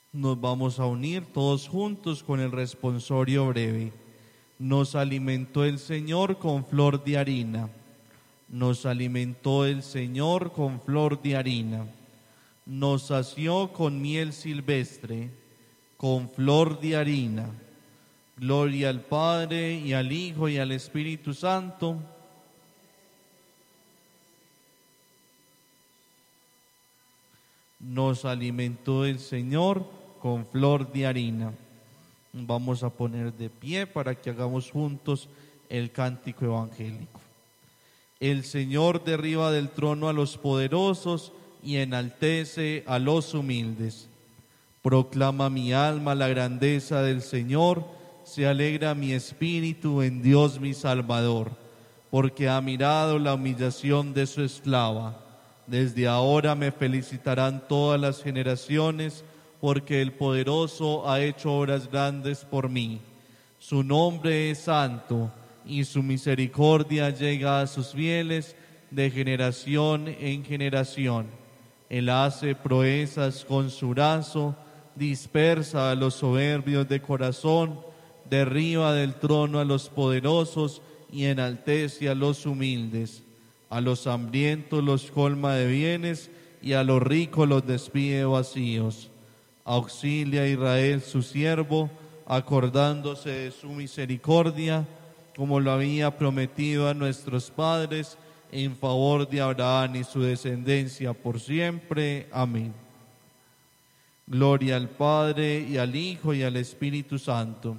Nos vamos a unir todos juntos con el responsorio breve. Nos alimentó el Señor con flor de harina. Nos alimentó el Señor con flor de harina. Nos sació con miel silvestre, con flor de harina. Gloria al Padre, y al Hijo, y al Espíritu Santo. Nos alimentó el Señor con flor de harina. Vamos a poner de pie para que hagamos juntos el cántico evangélico. El Señor derriba del trono a los poderosos y enaltece a los humildes. Proclama mi alma la grandeza del Señor, se alegra mi espíritu en Dios mi Salvador, porque ha mirado la humillación de su esclava. Desde ahora me felicitarán todas las generaciones, porque el poderoso ha hecho obras grandes por mí. Su nombre es santo, y su misericordia llega a sus fieles de generación en generación. Él hace proezas con su brazo, dispersa a los soberbios de corazón, derriba del trono a los poderosos y enaltece a los humildes. A los hambrientos los colma de bienes y a los ricos los despide vacíos. Auxilia a Israel su siervo, acordándose de su misericordia, como lo había prometido a nuestros padres, en favor de Abraham y su descendencia por siempre. Amén. Gloria al Padre, y al Hijo, y al Espíritu Santo.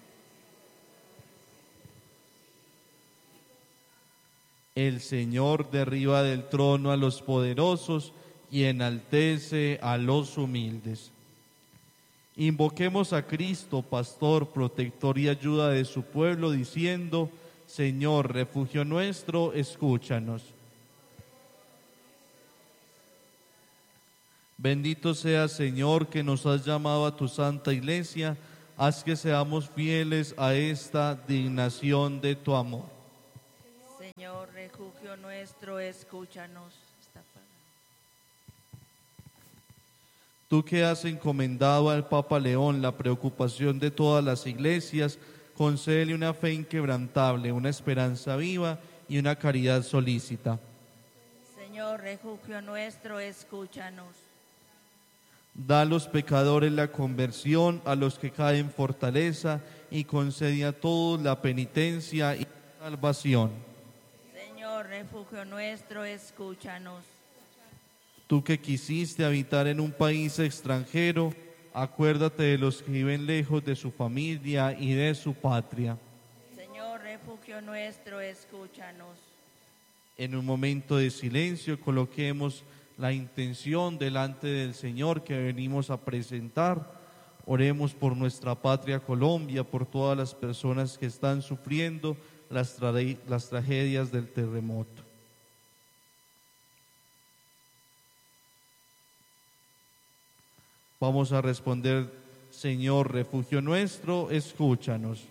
El Señor derriba del trono a los poderosos y enaltece a los humildes. Invoquemos a Cristo, pastor, protector y ayuda de su pueblo, diciendo: Señor, refugio nuestro, escúchanos. Bendito seas, Señor, que nos has llamado a tu santa iglesia. Haz que seamos fieles a esta dignación de tu amor. Señor, refugio nuestro, escúchanos. Tú que has encomendado al Papa León la preocupación de todas las iglesias, concédele una fe inquebrantable, una esperanza viva y una caridad solícita. Señor, refugio nuestro, escúchanos. Da a los pecadores la conversión, a los que caen fortaleza, y concede a todos la penitencia y la salvación. Señor, refugio nuestro, escúchanos. Tú que quisiste habitar en un país extranjero, acuérdate de los que viven lejos de su familia y de su patria. Señor, refugio nuestro, escúchanos. En un momento de silencio coloquemos la intención delante del Señor que venimos a presentar. Oremos por nuestra patria Colombia, por todas las personas que están sufriendo las tragedias del terremoto. Vamos a responder: Señor, refugio nuestro, escúchanos.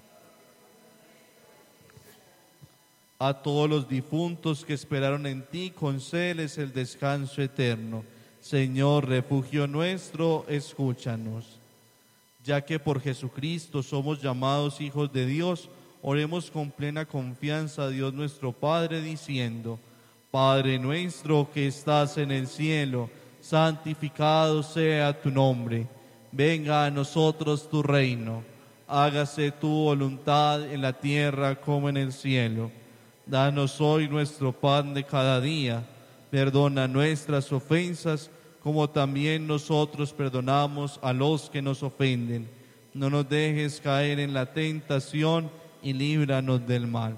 A todos los difuntos que esperaron en ti, concédeles el descanso eterno. Señor, refugio nuestro, escúchanos. Ya que por Jesucristo somos llamados hijos de Dios, oremos con plena confianza a Dios nuestro Padre, diciendo: Padre nuestro que estás en el cielo, santificado sea tu nombre. Venga a nosotros tu reino. Hágase tu voluntad en la tierra como en el cielo. Danos hoy nuestro pan de cada día. Perdona nuestras ofensas, como también nosotros perdonamos a los que nos ofenden. No nos dejes caer en la tentación y líbranos del mal.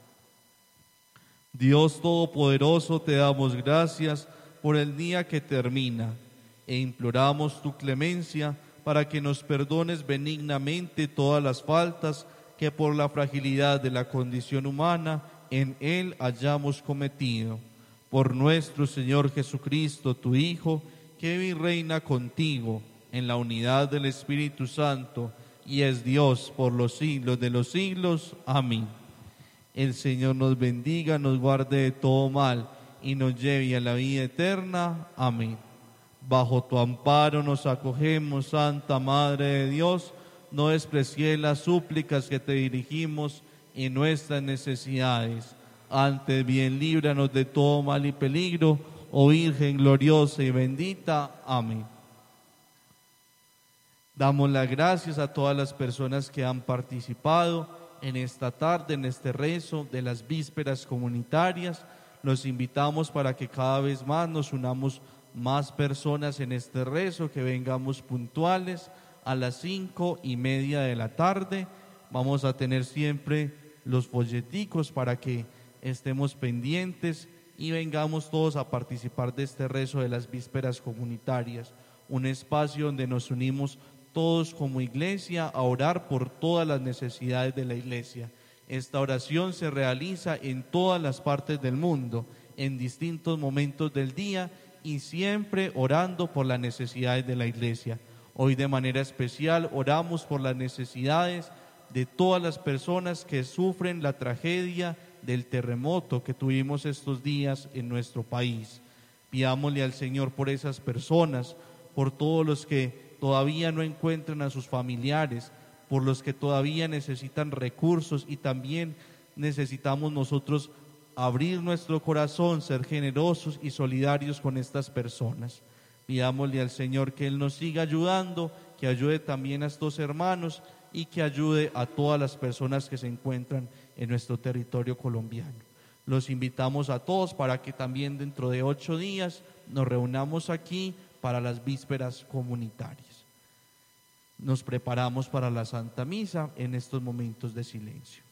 Dios Todopoderoso, te damos gracias por el día que termina, e imploramos tu clemencia para que nos perdones benignamente todas las faltas que por la fragilidad de la condición humana en él hayamos cometido. Por nuestro Señor Jesucristo, tu Hijo, que vive y reina contigo en la unidad del Espíritu Santo, y es Dios por los siglos de los siglos. Amén. El Señor nos bendiga, nos guarde de todo mal y nos lleve a la vida eterna. Amén. Bajo tu amparo nos acogemos, Santa Madre de Dios. No desprecies las súplicas que te dirigimos en nuestras necesidades. Antes bien, líbranos de todo mal y peligro, oh Virgen gloriosa y bendita. Amén. Damos las gracias a todas las personas que han participado en esta tarde, en este rezo de las vísperas comunitarias. Los invitamos para que cada vez más nos unamos más personas en este rezo, que vengamos puntuales a las 5:30 de la tarde. Vamos a tener siempre los folleticos para que estemos pendientes y vengamos todos a participar de este rezo de las vísperas comunitarias, un espacio donde nos unimos todos como iglesia a orar por todas las necesidades de la iglesia. Esta oración se realiza en todas las partes del mundo, en distintos momentos del día y siempre orando por las necesidades de la iglesia. Hoy de manera especial oramos por las necesidades de todas las personas que sufren la tragedia del terremoto que tuvimos estos días en nuestro país. Pidámosle al Señor por esas personas, por todos los que todavía no encuentran a sus familiares, por los que todavía necesitan recursos, y también necesitamos nosotros abrir nuestro corazón, ser generosos y solidarios con estas personas. Pidámosle al Señor que Él nos siga ayudando, que ayude también a estos hermanos y que ayude a todas las personas que se encuentran en nuestro territorio colombiano. Los invitamos a todos para que también dentro de 8 días nos reunamos aquí para las vísperas comunitarias. Nos preparamos para la Santa Misa en estos momentos de silencio.